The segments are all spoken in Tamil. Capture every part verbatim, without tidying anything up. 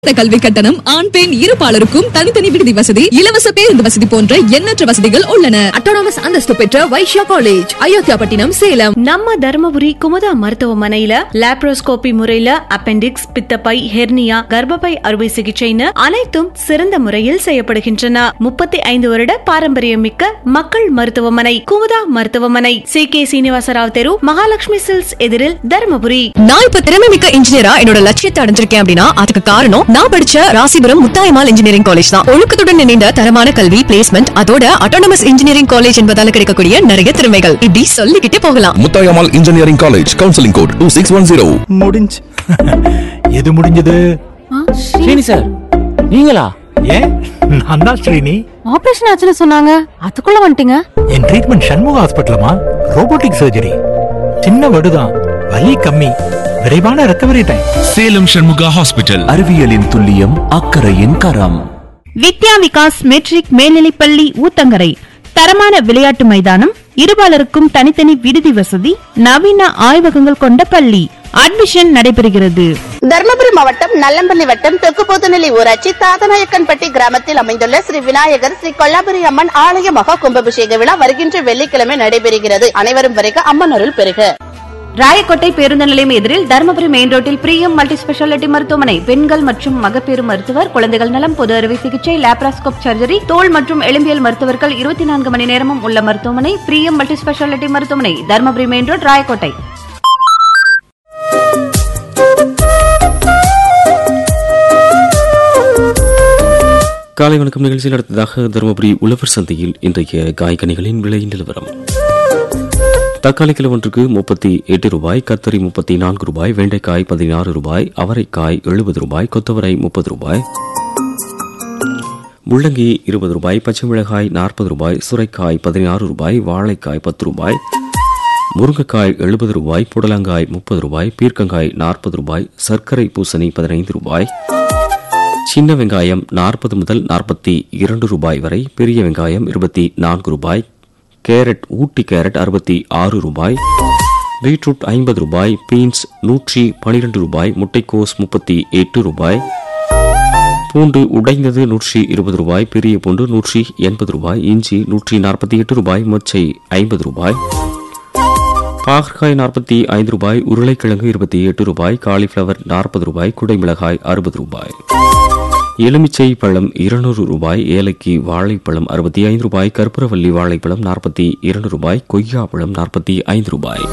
இந்த கல்வி கட்டணம் ஆண் பெண் இருபாலருக்கும் தனித்தனி விடுதி வசதி, இலவச பேருந்து வசதி போன்ற எண்ணற்ற வசதிகள் உள்ளன. அட்டானமஸ் அந்தஸ்து பெற்ற வைஷ்யா காலேஜ், அயோத்தியாபட்டினம், சேலம். நம்ம தர்மபுரி குமுதா மருத்துவமனையில லாப்ரோஸ்கோபி முறையில அப்பெண்டிக்ஸ், பித்தப்பை, ஹெர்னியா, கர்ப்பப்பை அறுவை சிகிச்சைன்னு அனைத்தும் சிறந்த முறையில் செய்யப்படுகின்றன. முப்பத்தி ஐந்து வருட பாரம்பரியம் மிக்க மக்கள் மருத்துவமனை குமுதா மருத்துவமனை, சி கே சீனிவாசராவ் தெரு, மகாலட்சுமி சில்ஸ் எதிரில், தர்மபுரி. நான் இப்ப திறமை மிக்க இன்ஜினியரா என்னோட லட்சியத்தை அடைஞ்சிருக்கேன் அப்படின்னா அதுக்கு காரணம் நான் படிச்ச ராசிபுரம் முத்தாயம்மாள் இன்ஜினியரிங் காலேஜ் தான். ஒழுக்கத்துடன் இணைந்த தரமான கல்வி, பிளேஸ்மெண்ட், அதோட அட்டானமஸ் இன்ஜினியரிங் காலேஜ் என்பதால கிடைக்கக்கூடிய நிறைய திறமைகள் இப்படி சொல்லிக்கிட்டே போகலாம். Muthayammal engineering college, counselling code two six one zero. முடிஞ்சு எது முடிஞ்சது? ஸ்ரீனி சார், நீங்களா? ஏன், நான் தான் ஸ்ரீனி. ஆபரேஷன் ஆச்சுன்னு சொன்னாங்க, அதுக்குள்ள வந்துட்டீங்க. என் ட்ரீட்மெண்ட் சண்முக ஹாஸ்பிட்டலமா, ரோபோட்டிக் சர்ஜரி. சின்ன வடுதான், வலி கம்மி, விரைவான ரெக்கவரி டைம். சேலம் சண்முகா ஹாஸ்பிட்டல். அறிவியலின் துல்லியம், அக்கறையின் கரம். வித்யா விகாஸ் மெட்ரிக் மேல்நிலைப்பள்ளி ஊத்தங்கரை. தரமான விளையாட்டு மைதானம், இருபாலருக்கும் தனித்தனி விடுதி வசதி, நவீன ஆய்வகங்கள் கொண்ட பள்ளி. அட்மிஷன் நடைபெறுகிறது. தர்மபுரி மாவட்டம் நல்லம்பள்ளி வட்டம் தொக்குபோத்துநிலை ஊராட்சி தாதநாயக்கன்பட்டி கிராமத்தில் அமைந்துள்ள ஸ்ரீ விநாயகர் ஸ்ரீ கொல்லாபுரி அம்மன் ஆலய மகா கும்பாபிஷேக விழா வருகின்ற வெள்ளிக்கிழமை நடைபெறுகிறது. அனைவரும் வருக, அம்மன் அருள் பெறுக. ராயக்கோட்டை பேருந்து நிலையம் எதிரில் தர்மபுரி மெயின் ரோட்டில் பிரியம் மல்டி ஸ்பெஷாலிட்டி மருத்துவமனை. பெண்கள் மற்றும் மகப்பேறு மருத்துவர், குழந்தைகள் நலம், பொது அறுவை சிகிச்சை, லாப்ராஸ்கோப் சர்ஜரி, தோல் மற்றும் எலும்பியல் மருத்துவர்கள் இருபத்தி நான்கு மணி நேரமும் உள்ள மருத்துவமனை பிரியம் மல்டி ஸ்பெஷாலிட்டி மருத்துவமனை, தர்மபுரி மெயின் ரோட், ராயக்கோட்டை. காலை வணக்கம் நிகழ்ச்சியில் அடுத்ததாக தருமபுரி உழவர் சந்தையில் இன்றைய காய்கனிகளின் விலை நிலவரம். தக்காளி கிலோ ஒன்றுக்கு முப்பத்தி எட்டு ரூபாய், கத்தரி முப்பத்தி நான்கு ரூபாய், வெண்டைக்காய் பதினாறு ரூபாய், அவரைக்காய் எழுபது ரூபாய், கொத்தவரை முப்பது ரூபாய், முள்ளங்கி இருபது ரூபாய், பச்சை மிளகாய் நாற்பது ரூபாய், சுரைக்காய் பதினாறு ரூபாய், வாழைக்காய் பத்து ரூபாய், முருங்கைக்காய் எழுபது ரூபாய், புடலங்காய் முப்பது ரூபாய், பீர்க்கங்காய் நாற்பது ரூபாய், சர்க்கரை பூசணி பதினைந்து ரூபாய், சின்ன வெங்காயம் நாற்பது முதல் நாற்பத்தி இரண்டு ரூபாய் வரை, பெரிய வெங்காயம் இருபத்தி நான்கு ரூபாய், கேரட் ஊட்டி கேரட் அறுபத்தி ஆறு ரூபாய், பீட்ரூட் ஐம்பது ரூபாய், பீன்ஸ் நூற்றி பனிரெண்டு ரூபாய், முட்டைக்கோஸ் முப்பத்தி எட்டு ரூபாய், பூண்டு உடைந்தது நூற்றி இருபது ரூபாய், பெரிய பூண்டு நூற்றி எண்பது ரூபாய், இஞ்சி நூற்றி நாற்பத்தி எட்டு ரூபாய், மொச்சை ஐம்பது ரூபாய், பாகற்காய் நாற்பத்தி ஐந்து ரூபாய், உருளைக்கிழங்கு இருபத்தி எட்டு ரூபாய், காலிஃபிளவர் நாற்பது ரூபாய், குடைமிளகாய் அறுபது ரூபாய், எலுமிச்சை பழம் இருநூறு ரூபாய், ஏலக்கி வாழைப்பழம் அறுபத்தி ஐந்து ரூபாய், கற்பூரவல்லி வாழைப்பழம் நாற்பத்தி இரண்டு ரூபாய், கொய்யா பழம் நாற்பத்தி ஐந்து ரூபாய்,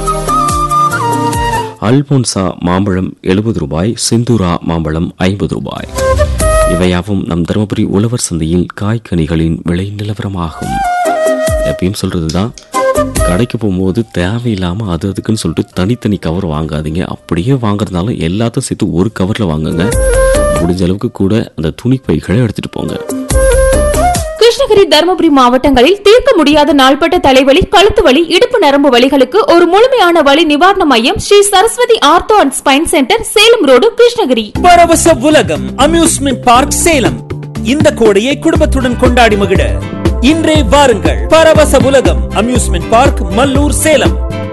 அல்போன்சா மாம்பழம் எழுபது ரூபாய், சிந்தூரா மாம்பழம் ஐம்பது ரூபாய். இவையாவும் நம் தருமபுரி உழவர் சந்தையில் காய்கனிகளின் விலை நிலவரமாகும். எப்பயும் சொல்றதுதான், கடைக்கு போகும்போது தேவையில்லாமல் அது அதுக்குன்னு சொல்லிட்டு தனித்தனி கவர் வாங்காதீங்க. அப்படியே வாங்குறதுனால எல்லாத்தையும் சேர்த்து ஒரு கவரில் வாங்குங்க. முடிஞ்ச அளவுக்கு கூட அந்த துணி பைகளை எடுத்துட்டு போங்க. கிருஷ்ணகிரி, தர்மபுரி மாவட்டங்களில் தீர்க்க முடியாத நாள்பட்ட தலைவலி, கழுத்து வலி, இடுப்பு நரம்பு வலிகளுக்கு ஒரு முழுமையான வலி நிவாரண மையம் Sri Saraswati ortho and spine centre, Salem road, Krishnagiri. பரவச உலகம் அம்யூஸ்மெண்ட் பார்க் சேலம். இந்த கோடையை குடும்பத்துடன் கொண்டாடி மகிழ இன்றே வாருங்கள். பரவச உலகம் அம்யூஸ்மெண்ட் பார்க், மல்லூர், சேலம்.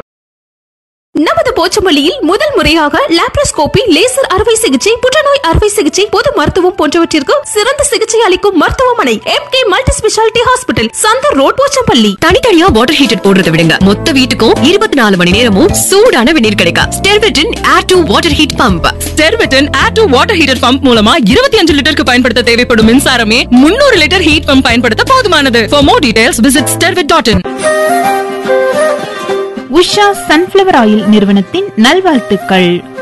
நமது போச்சமல்லியில் முதல் முறையாக லாப்ரோஸ்கோபி, லேசர் அறுவை சிகிச்சை, புற்றுநோய் அறுவை சிகிச்சை, பொது மருத்துவம் போன்றவற்றிற்கு சிறந்த சிகிச்சை அளிக்கும் மருத்துவமனை M K multi speciality hospital, Chandar road, Pochampalli. தனித்தனியா வாட்டர் ஹீட்டர் போடுறத விடுங்க, மொத்த வீட்டுக்கும் இருபத்தி நாலு மணி நேரமும் சூடான வெந்நீர் கிடைக்கும். ஸ்டெர்வெட்டின் air to water heat pump. ஸ்டெர்வெட்டின் air to water heater pump மூலமா இருபத்தி அஞ்சு லிட்டருக்கு பயன்படுத்த தேவைப்படும் மின்சாரமே முன்னூறு லிட்டர் ஹீட் பம்ப் பயன்படுத்த போதுமானது. For more details visit stervit dot in. Usha sunflower oil நிறுவனத்தின் நல்வாழ்த்துக்கள்.